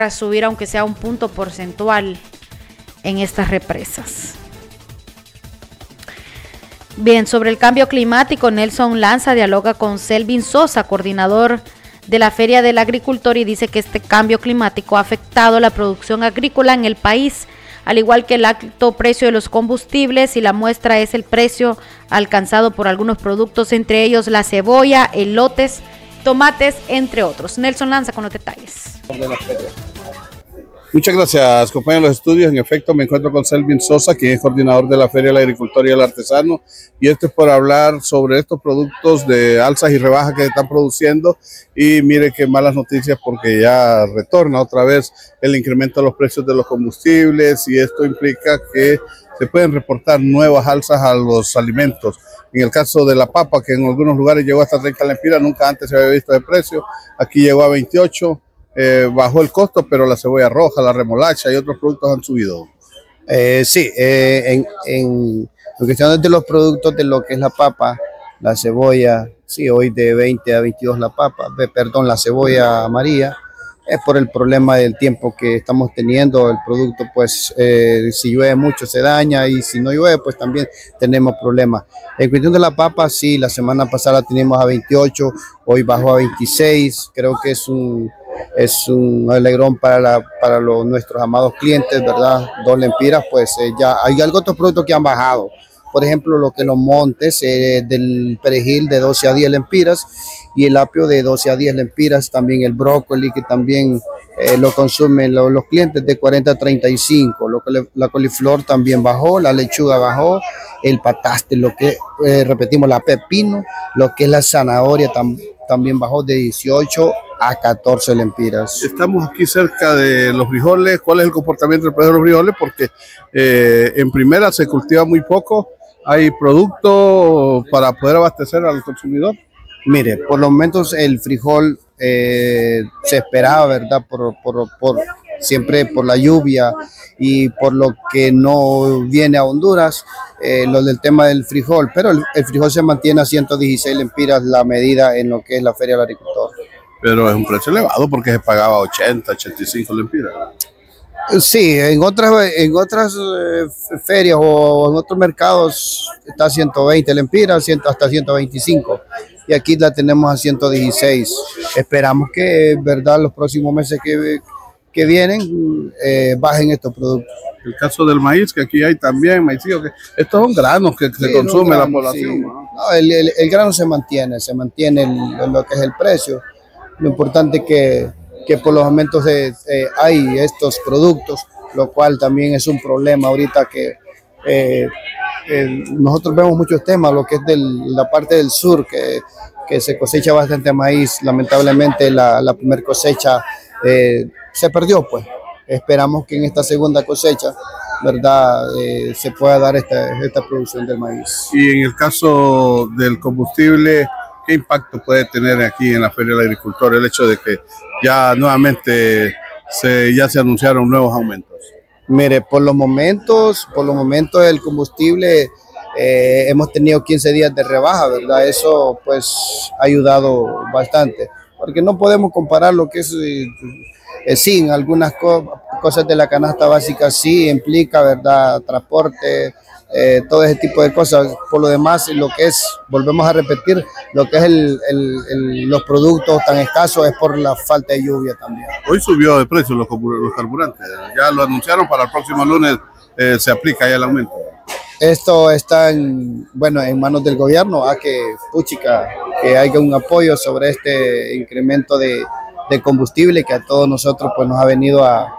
a subir aunque sea un punto porcentual en estas represas. Bien, sobre el cambio climático, Nelson Lanza dialoga con Selvin Sosa, coordinador de la Feria del Agricultor, y dice que este cambio climático ha afectado la producción agrícola en el país, al igual que el alto precio de los combustibles, y la muestra es el precio alcanzado por algunos productos, entre ellos la cebolla, elotes, tomates, entre otros. Nelson Lanza con los detalles. Muchas gracias, compañeros de los estudios. En efecto, me encuentro con Selvin Sosa, quien es coordinador de la Feria del Agricultor y el Artesano, y esto es por hablar sobre estos productos de alzas y rebajas que están produciendo. Y mire qué malas noticias, porque ya retorna otra vez el incremento de los precios de los combustibles, y esto implica que se pueden reportar nuevas alzas a los alimentos. En el caso de la papa, que en algunos lugares llegó hasta 30 lempiras, nunca antes se había visto de precio, aquí llegó a 28. Bajó el costo, pero la cebolla roja, la remolacha y otros productos han subido. En cuestión de los productos de lo que es la papa, la cebolla, sí, hoy de 20 a 22 la papa, la cebolla amarilla, es por el problema del tiempo que estamos teniendo. El producto, pues, si llueve mucho se daña, y si no llueve, pues también tenemos problemas. En cuestión de la papa, sí, la semana pasada teníamos a 28, hoy bajó a 26, creo que es un alegrón para nuestros amados clientes, ¿verdad? 2 lempiras, pues ya hay otros productos que han bajado. Por ejemplo, lo que los montes del perejil de 12 a 10 lempiras, y el apio de 12 a 10 lempiras, también el brócoli, que también lo consumen los clientes, de 40 a 35. La coliflor también bajó, la lechuga bajó, el pataste, repetimos, la pepino, lo que es la zanahoria también bajó de 18 a 14 lempiras. Estamos aquí cerca de los frijoles. ¿Cuál es el comportamiento del precio de los frijoles? Porque en primera se cultiva muy poco. ¿Hay producto para poder abastecer al consumidor? Mire, por los momentos el frijol se esperaba, ¿verdad? Siempre por la lluvia y por lo que no viene a Honduras, lo del tema del frijol, pero el frijol se mantiene a 116 lempiras la medida en lo que es la Feria del Agricultor. Pero es un precio elevado, porque se pagaba 80, 85 lempiras. Sí, en otras ferias o en otros mercados está a 120 lempiras, hasta 125. Y aquí la tenemos a 116. Esperamos que, verdad, los próximos meses que vienen bajen estos productos. El caso del maíz, que aquí hay también maicillo, que estos son granos que se consume la población. Sí. No, el grano se mantiene lo que es el precio. Lo importante es que por los momentos hay estos productos, lo cual también es un problema ahorita, que nosotros vemos muchos temas, lo que es de la parte del sur, que se cosecha bastante maíz. Lamentablemente la primera cosecha se perdió, pues. Esperamos que en esta segunda cosecha, ¿verdad?, se pueda dar esta producción del maíz. Y en el caso del combustible, ¿qué impacto puede tener aquí en la Feria del Agricultor el hecho de que ya nuevamente ya se anunciaron nuevos aumentos? Mire, por los momentos el combustible, hemos tenido 15 días de rebaja, ¿verdad? Eso pues ha ayudado bastante, porque no podemos comparar lo que es, sí, en algunas cosas de la canasta básica sí implica, ¿verdad?, transporte, todo ese tipo de cosas. Por lo demás, lo que es, volvemos a repetir, lo que es los productos tan escasos es por la falta de lluvia también. Hoy subió de precio los carburantes, ya lo anunciaron, para el próximo lunes se aplica ya el aumento. Esto está en manos del gobierno, que haya un apoyo sobre este incremento de combustible, que a todos nosotros pues nos ha venido a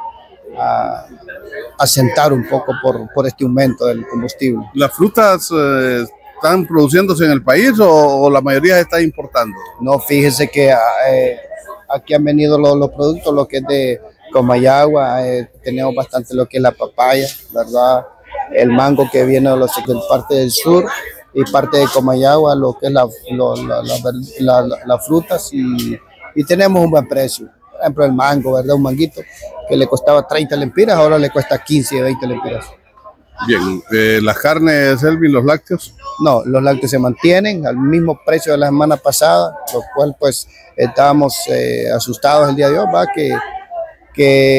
sentar un poco por este aumento del combustible. ¿Las frutas están produciéndose en el país o la mayoría se está importando? No, fíjese que aquí han venido los productos, lo que es de Comayagua, tenemos bastante lo que es la papaya, ¿verdad? El mango, que viene de parte del sur, y parte de Comayagua, lo que es las frutas, y tenemos un buen precio. Por ejemplo, el mango, ¿verdad? Un manguito que le costaba 30 lempiras, ahora le cuesta 15 y 20 lempiras. Bien, ¿las carnes, Selvin, los lácteos? No, los lácteos se mantienen al mismo precio de la semana pasada, lo cual pues estábamos asustados el día de hoy, ¿va? Que